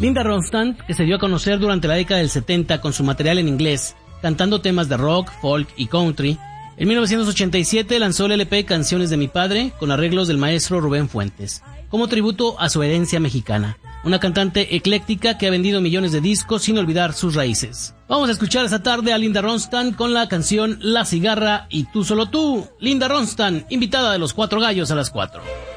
Linda Ronstadt, que se dio a conocer durante la década del 70 con su material en inglés, cantando temas de rock, folk y country, en 1987 lanzó el LP Canciones de mi padre, con arreglos del maestro Rubén Fuentes, como tributo a su herencia mexicana. Una cantante ecléctica que ha vendido millones de discos sin olvidar sus raíces. Vamos a escuchar esta tarde a Linda Ronstadt con la canción La Cigarra y Tú Solo Tú. Linda Ronstadt, invitada de los Cuatro Gallos a las 4.